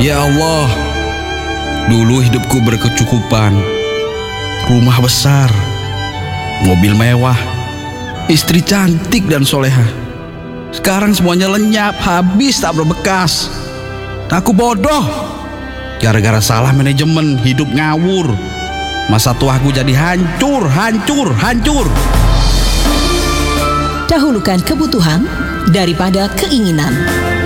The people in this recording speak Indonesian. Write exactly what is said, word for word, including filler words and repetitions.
Ya Allah, dulu hidupku berkecukupan, rumah besar, mobil mewah, istri cantik dan soleha. Sekarang semuanya lenyap, habis tak berbekas. Aku bodoh, gara-gara salah manajemen, hidup ngawur. Masa tuaku jadi hancur, hancur, hancur. Dahulukan kebutuhan daripada keinginan.